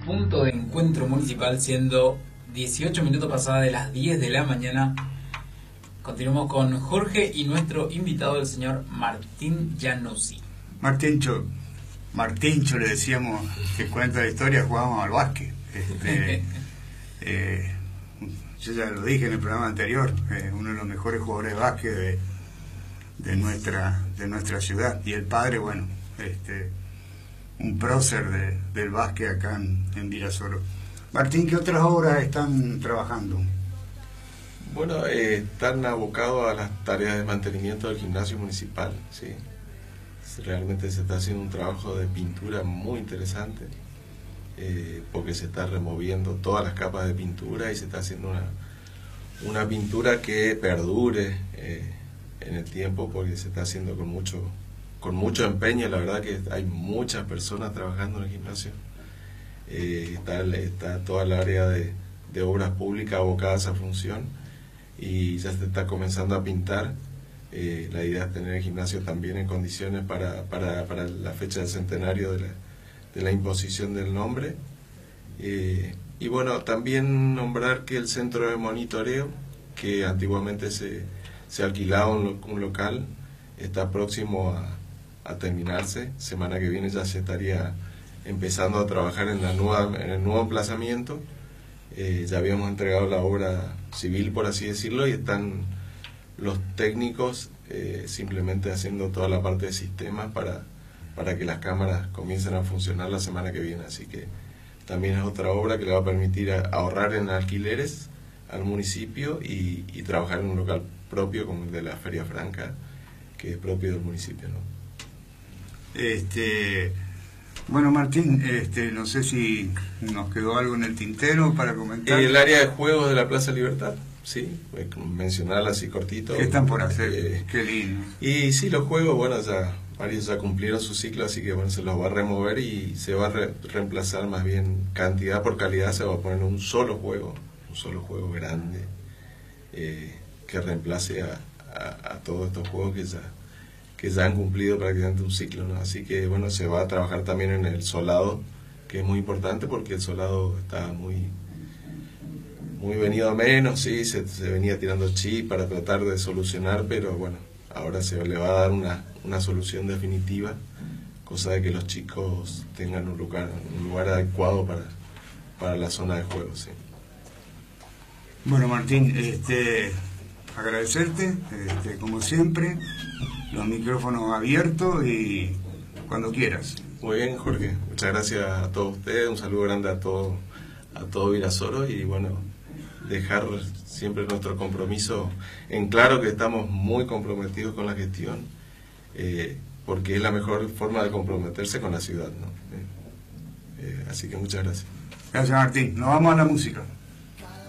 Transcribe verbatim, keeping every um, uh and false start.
punto de encuentro municipal, siendo dieciocho minutos pasadas de las diez de la mañana. Continuamos con Jorge y nuestro invitado, el señor Martín Januzzi. Martíncho, Martíncho le decíamos, que cuenta la historia, jugábamos al básquet. Este, eh, yo ya lo dije en el programa anterior, eh, uno de los mejores jugadores de básquet de, de nuestra de nuestra ciudad. Y el padre, bueno, este, un prócer de, del básquet acá en, en Virasoro. Martín, ¿qué otras obras están trabajando? Bueno, eh, están abocados a las tareas de mantenimiento del gimnasio municipal, ¿sí? Realmente se está haciendo un trabajo de pintura muy interesante, eh, porque se está removiendo todas las capas de pintura y se está haciendo una, una pintura que perdure eh, en el tiempo, porque se está haciendo con mucho, con mucho empeño. La verdad que hay muchas personas trabajando en el gimnasio. Eh, está, está toda el área de, de obras públicas abocada a esa función y ya se está comenzando a pintar. Eh, la idea es tener el gimnasio también en condiciones para, para, para la fecha del centenario de la, de la imposición del nombre. Eh, y bueno, también nombrar que el centro de monitoreo, que antiguamente se, se alquilaba un, lo, un local, está próximo a, a terminarse. Semana que viene ya se estaría empezando a trabajar en, la nueva, en el nuevo emplazamiento. Eh, ya habíamos entregado la obra civil, por así decirlo, y están los técnicos eh, simplemente haciendo toda la parte de sistemas para, para que las cámaras comiencen a funcionar la semana que viene. Así que también es otra obra que le va a permitir a, ahorrar en alquileres al municipio y, y trabajar en un local propio como el de la Feria Franca, que es propio del municipio, ¿no? Este, bueno, Martín, este, no sé si nos quedó algo en el tintero para comentar. El área de juegos de la Plaza Libertad. Sí, mencionarla así cortito. ¿Qué están por hacer? Eh, Qué lindo. Y sí, los juegos, bueno, ya varios ya cumplieron su ciclo, así que bueno, se los va a remover y se va a re reemplazar más bien cantidad por calidad. Se va a poner un solo juego, un solo juego grande, eh, que reemplace a, a, a todos estos juegos que ya, que ya han cumplido prácticamente un ciclo, ¿no? Así que bueno, se va a trabajar también en el solado, que es muy importante porque el solado está muy... muy venido a menos, sí, se, se venía tirando chip para tratar de solucionar, pero bueno, ahora se le va a dar una, una solución definitiva, cosa de que los chicos tengan un lugar, un lugar adecuado para, para la zona de juego, sí. Bueno, Martín, este, agradecerte, este, como siempre, los micrófonos abiertos y cuando quieras. Muy bien, Jorge, muchas gracias a todos ustedes, un saludo grande a todo, a todo Virasoro y bueno, dejar siempre nuestro compromiso en claro que estamos muy comprometidos con la gestión, eh, porque es la mejor forma de comprometerse con la ciudad, ¿no? Eh, eh, así que muchas gracias. Gracias, Martín. Nos vamos a la música.